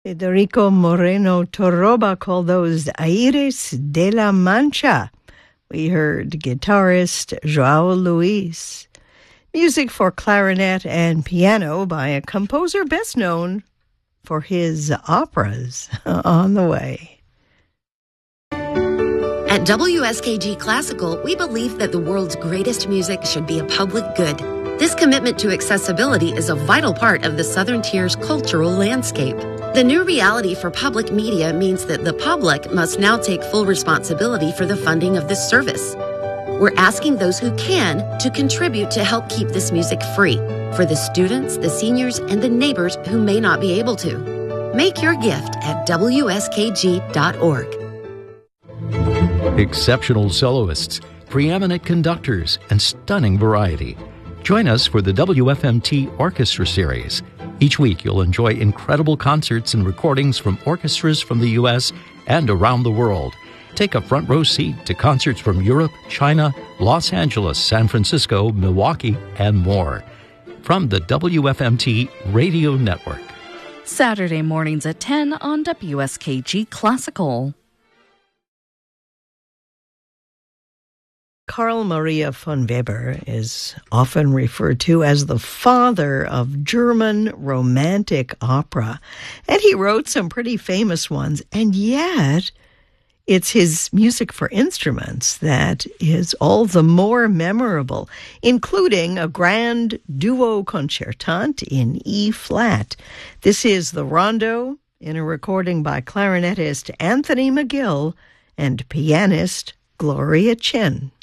Federico Moreno Torroba called those Aires de la Mancha. We heard guitarist Joao Luis. Music for clarinet and piano by a composer best known for his operas. On the way. At WSKG Classical, we believe that the world's greatest music should be a public good. This commitment to accessibility is a vital part of the Southern Tier's cultural landscape. The new reality for public media means that the public must now take full responsibility for the funding of this service. We're asking those who can to contribute to help keep this music free for the students, the seniors, and the neighbors who may not be able to. Make your gift at WSKG.org. Exceptional soloists, preeminent conductors, and stunning variety. Join us for the WFMT Orchestra Series. Each week you'll enjoy incredible concerts and recordings from orchestras from the U.S. and around the world. Take a front row seat to concerts from Europe, China, Los Angeles, San Francisco, Milwaukee, and more. From the WFMT Radio Network. Saturday mornings at 10 on WSKG Classical. Carl Maria von Weber is often referred to as the father of German romantic opera, and he wrote some pretty famous ones, and yet it's his music for instruments that is all the more memorable, including a grand duo concertante in E-flat. This is the Rondo in a recording by clarinetist Anthony McGill and pianist Gloria Chen.